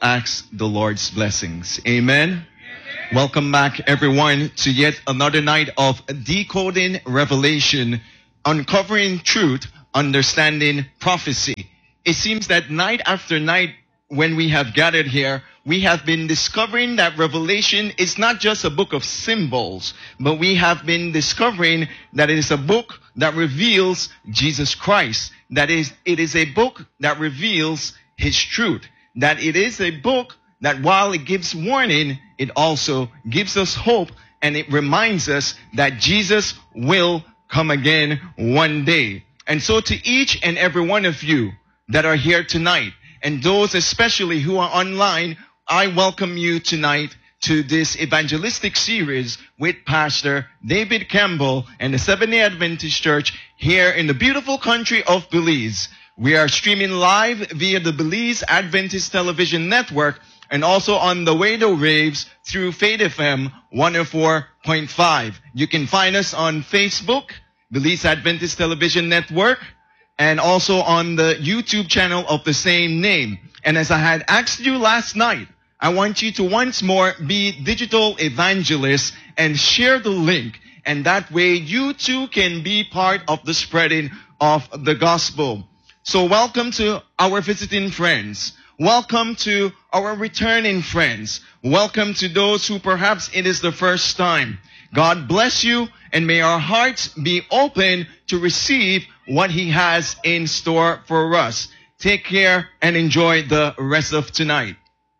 ask the Lord's blessings. Amen. Welcome back, everyone, to yet another night of decoding revelation, uncovering truth, understanding prophecy. It seems that night after night, when we have gathered here, we have been discovering that Revelation is not just a book of symbols, but we have been discovering that it is a book that reveals Jesus Christ. That is, it is a book that reveals His truth. That it is a book that while it gives warning, it also gives us hope, and it reminds us that Jesus will come again one day. And so to each and every one of you that are here tonight, and those especially who are online, I welcome you tonight to this evangelistic series with Pastor David Campbell and the Seventh-day Adventist Church here in the beautiful country of Belize. We are streaming live via the Belize Adventist Television Network and also on the radio waves through Faith FM 104.5. You can find us on Facebook, Belize Adventist Television Network, and also on the YouTube channel of the same name. And as I had asked you last night, I want you to once more be digital evangelists and share the link. And that way you too can be part of the spreading of the gospel. So welcome to our visiting friends. Welcome to our returning friends. Welcome to those who perhaps it is the first time. God bless you, and may our hearts be open to receive what He has in store for us. Take care and enjoy the rest of tonight.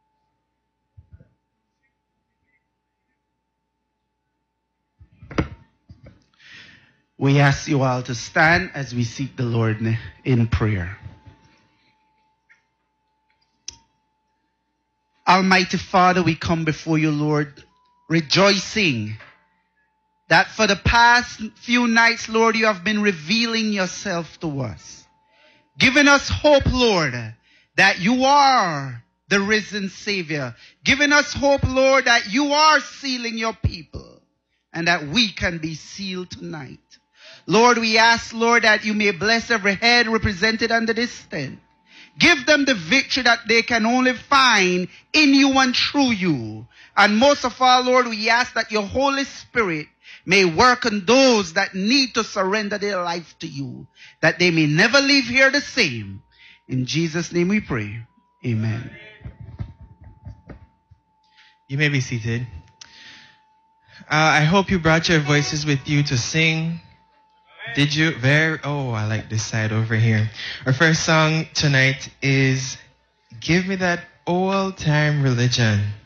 We ask you all to stand as we seek the Lord in prayer. Almighty Father, we come before you, Lord, rejoicing that for the past few nights, Lord, you have been revealing yourself to us. Giving us hope, Lord, that you are the risen Savior. Giving us hope, Lord, that you are sealing your people and that we can be sealed tonight. Lord, we ask, Lord, that you may bless every head represented under this tent. Give them the victory that they can only find in you and through you. And most of all, Lord, we ask that your Holy Spirit may work on those that need to surrender their life to you, that they may never leave here the same. In Jesus' name we pray. Amen. You may be seated. I hope you brought your voices with you to sing. Did you? Oh, I like this side over here. Our first song tonight is Give Me That Old Time Religion.